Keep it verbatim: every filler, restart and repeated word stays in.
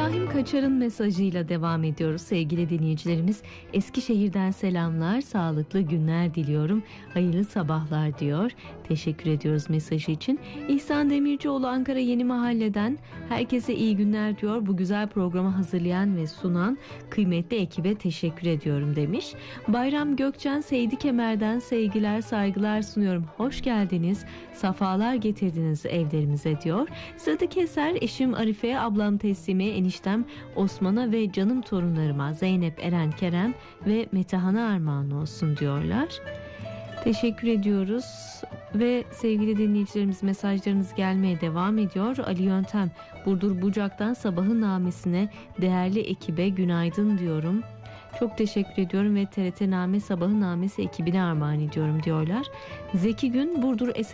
İbrahim Kaçar'ın mesajıyla devam ediyoruz sevgili dinleyicilerimiz. Eskişehir'den selamlar, sağlıklı günler diliyorum, hayırlı sabahlar diyor. Teşekkür ediyoruz mesajı için. İhsan Demircioğlu Ankara Yeni Mahalle'den herkese iyi günler diyor. Bu güzel programı hazırlayan ve sunan kıymetli ekibe teşekkür ediyorum demiş. Bayram Gökçen Seydi Kemer'den sevgiler saygılar sunuyorum. Hoş geldiniz, safalar getirdiniz evlerimize diyor. Sıradaki eser eşim Arife'ye, ablam Teslime, eniştem Osman'a ve canım torunlarıma Zeynep, Eren, Kerem ve Metehan'a armağan olsun diyorlar. Teşekkür ediyoruz ve sevgili dinleyicilerimiz, mesajlarınız gelmeye devam ediyor. Ali Yöntem Burdur Bucak'tan sabahın namesine değerli ekibe günaydın diyorum. Çok teşekkür ediyorum ve T R T Name Sabahı Namesi ekibine armağan ediyorum diyorlar. Zeki Gün Burdur Esenler